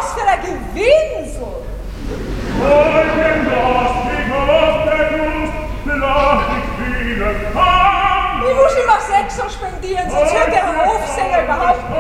was für ein Gewinsel! Ich muss immer 6 spendieren, sonst hört